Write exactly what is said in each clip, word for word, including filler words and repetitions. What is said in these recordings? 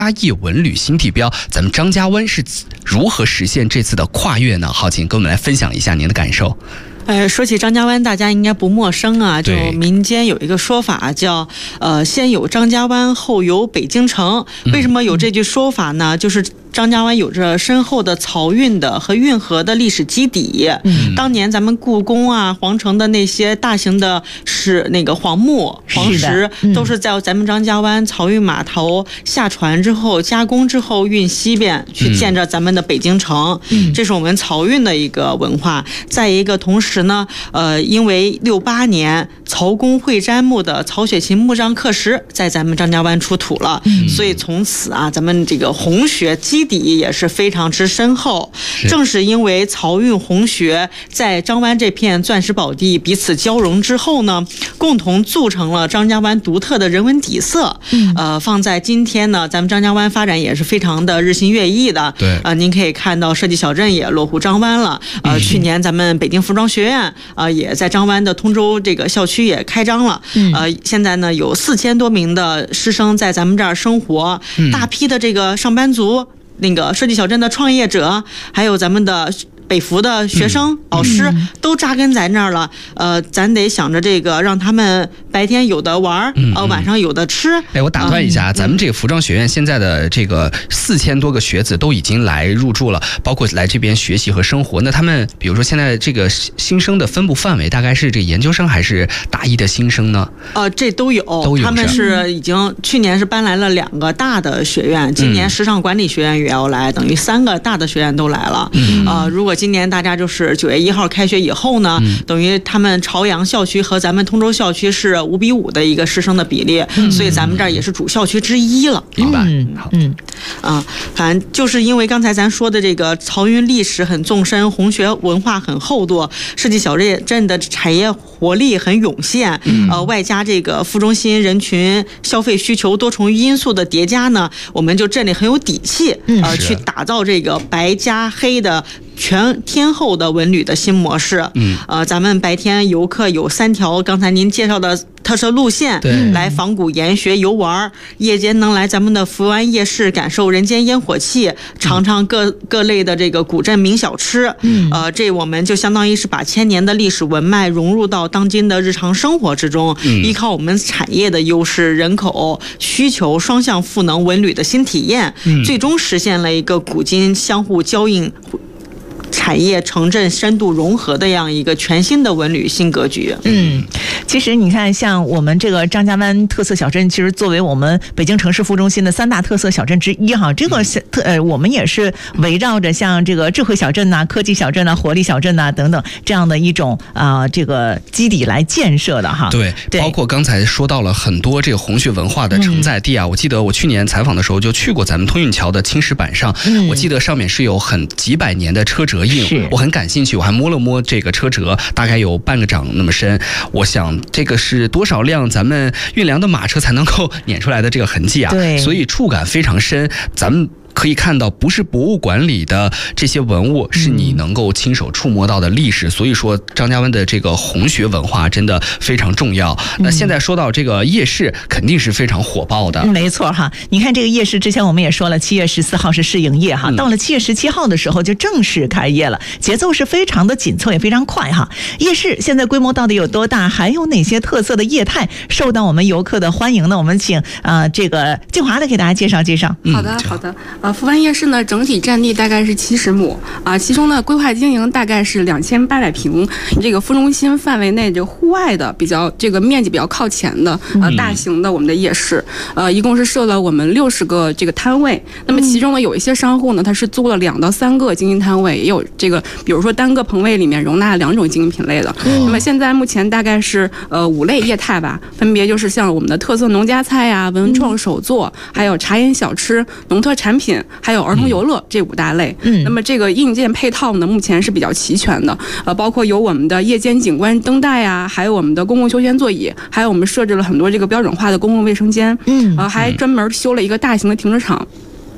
亿文旅新地标，咱们张家湾是如何实现这次的跨越呢？浩晴跟我们来分享一下您的感受。 呃，说起张家湾，大家应该不陌生啊。就民间有一个说法叫“呃，先有张家湾，后有北京城”。为什么有这句说法呢？就是张家湾有着深厚的漕运的和运河的历史基底。嗯，当年咱们故宫啊、皇城的那些大型的是那个黄木、黄石，嗯、都是在咱们张家湾漕运码头下船之后加工之后运西边去建着咱们的北京城。嗯，这是我们漕运的一个文化。再一个，同时呢，呃，因为六八年曹公会瞻墓的曹雪芹墓葬刻石在咱们张家湾出土了，嗯、所以从此啊，咱们这个红学基底也是非常之深厚。正是因为漕运红学在张湾这片钻石宝地彼此交融之后呢，共同铸成了张家湾独特的人文底色。嗯、呃，放在今天呢，咱们张家湾发展也是非常的日新月异的。对，呃，您可以看到设计小镇也落户张湾了。呃，嗯、去年咱们北京服装学院啊、呃，也在张湾的通州这个校区也开张了。嗯、呃，现在呢有四千多名的师生在咱们这儿生活，嗯、大批的这个上班族。那个设计小镇的创业者，还有咱们的北服的学生、嗯、老师、嗯、都扎根在那儿了。呃，咱得想着这个，让他们白天有的玩，嗯、呃，晚上有的吃。 哎，我打断一下，嗯、咱们这个服装学院现在的这个四千多个学子都已经来入住了，包括来这边学习和生活。那他们，比如说现在这个新生的分布范围，大概是这个研究生还是大一的新生呢？呃， 这都有，都有。他们是已经去年是搬来了两个大的学院，今年时尚管理学院也要来，等于三个大的学院都来了。嗯，呃，如果今年大家就是九月一号开学以后呢，嗯、等于他们朝阳校区和咱们通州校区是五比五的一个师生的比例，嗯、所以咱们这儿也是主校区之一了。 明白？ 嗯，好，嗯，啊，反正就是因为刚才咱说的这个漕运历史很纵深，红学文化很厚度，设计小镇的产业活力很涌现，嗯、呃，外加这个副中心人群消费需求多重因素的叠加呢，我们就镇里很有底气，呃，去打造这个白加黑的全天候的文旅的新模式。嗯，呃，咱们白天游客有三条刚才您介绍的特色路线，来仿古研学游玩，夜间能来咱们的福湾夜市感受人间烟火气，尝尝各各类的这个古镇名小吃。嗯，呃，这我们就相当于是把千年的历史文脉融入到当今的日常生活之中，嗯、依靠我们产业的优势、人口需求双向赋能文旅的新体验，嗯、最终实现了一个古今相互交映。产业城镇深度融合的这样一个全新的文旅新格局。 嗯，其实你看，像我们这个张家湾特色小镇，其实作为我们北京城市副中心的三大特色小镇之一哈，这个特呃，我们也是围绕着像这个智慧小镇呐、啊、科技小镇呐、啊、活力小镇呐、啊、等等这样的一种啊、呃、这个基底来建设的哈。 对，包括刚才说到了很多这个红学文化的承载地啊。嗯、我记得我去年采访的时候就去过咱们通运桥的青石板上，嗯、我记得上面是有很几百年的车辙印。我很感兴趣，我还摸了摸这个车辙，大概有半个掌那么深。我想这个是多少辆咱们运粮的马车才能够碾出来的这个痕迹啊？对，所以触感非常深。咱们可以看到，不是博物馆里的这些文物，是你能够亲手触摸到的历史。嗯、所以说，张家湾的这个红学文化真的非常重要。嗯、那现在说到这个夜市，肯定是非常火爆的。 没错哈，你看这个夜市，之前我们也说了，七月十四号是试营业哈，嗯、到了七月十七号的时候就正式开业了，节奏是非常的紧凑，也非常快哈。夜市现在规模到底有多大？还有哪些特色的业态受到我们游客的欢迎呢？我们请啊、呃、这个静华来给大家介绍介绍。 好的，好的。呃，福湾夜市呢，整体占地大概是七十亩啊，其中呢规划经营大概是两千八百平。这个副中心范围内，这个户外的比较这个面积比较靠前的呃大型的我们的夜市，呃，一共是设了我们六十个这个摊位。那么其中呢，有一些商户呢，他是租了两到三个经营摊位，也有这个比如说单个棚位里面容纳两种经营品类的。嗯、那么现在目前大概是呃五类业态吧，分别就是像我们的特色农家菜呀、文创手作，还有茶饮小吃、农特产品，还有儿童游乐这五大类。嗯，那么这个硬件配套呢，目前是比较齐全的，呃，包括有我们的夜间景观灯带啊，还有我们的公共休闲座椅，还有我们设置了很多这个标准化的公共卫生间。嗯，呃，还专门修了一个大型的停车场。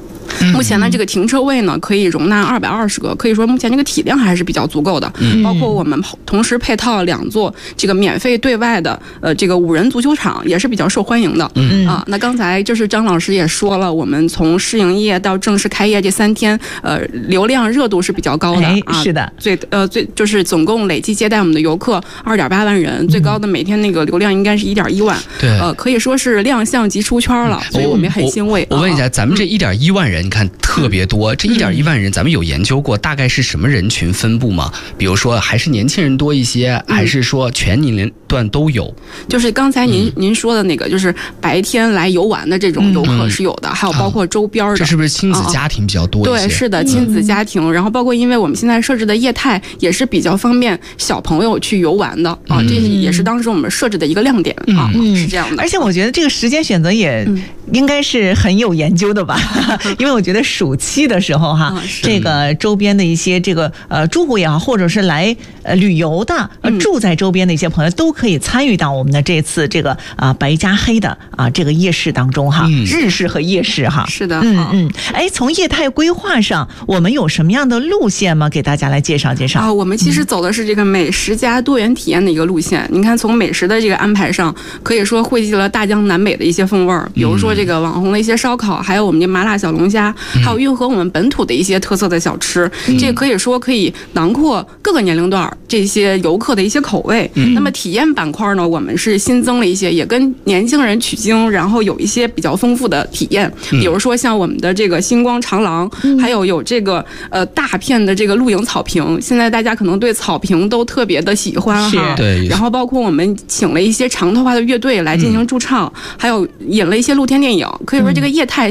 目前呢，这个停车位呢可以容纳二百二十个，可以说目前这个体量还是比较足够的。嗯、包括我们同时配套两座这个免费对外的呃这个五人足球场，也是比较受欢迎的。嗯啊，那刚才就是张老师也说了，我们从试营业到正式开业这三天，呃，流量热度是比较高的、哎、 啊。是的， 最呃最就是总共累计接待我们的游客二点八万人，嗯、最高的每天那个流量应该是一点一万。对，呃，可以说是亮相即出圈了，所以我们也很欣慰。 我, 我问一下，咱们这一点一万人，你看特别多，嗯、这一点一万人，咱们有研究过大概是什么人群分布吗？比如说，还是年轻人多一些，嗯、还是说全年龄段都有？ 就是刚才您、嗯、您说的那个，就是白天来游玩的这种游客是有的，嗯、还有包括周边的。 这是不是亲子家庭比较多一些？ 对，是的，亲子家庭。然后包括因为我们现在设置的业态也是比较方便小朋友去游玩的啊，嗯、这也是当时我们设置的一个亮点啊，嗯、是这样的。 而且我觉得这个时间选择也应该是很有研究的吧，嗯、因为我觉得暑期的时候哈，嗯、这个周边的一些这个呃住户也好，或者是来呃旅游的呃住在周边的一些朋友，都可以参与到我们的这次这个啊、呃、白加黑的啊、呃、这个夜市当中哈，嗯、日市和夜市哈。 是的， 嗯嗯，哎，从业态规划上，我们有什么样的路线吗？给大家来介绍介绍啊。我们其实走的是这个美食加多元体验的一个路线。您看，从美食的这个安排上，可以说汇集了大江南北的一些风味儿，比如说这个网红的一些烧烤，还有我们的麻辣小龙虾，还有运合我们本土的一些特色的小吃。嗯、这个可以说可以囊括各个年龄段这些游客的一些口味。嗯、那么体验板块呢，我们是新增了一些，也跟年轻人取经，然后有一些比较丰富的体验，比如说像我们的这个星光长廊，嗯、还有有这个呃大片的这个露营草坪。现在大家可能对草坪都特别的喜欢哈， 对。 然后包括我们请了一些长头发的乐队来进行驻唱，嗯、还有引了一些露天电影。可以说这个业态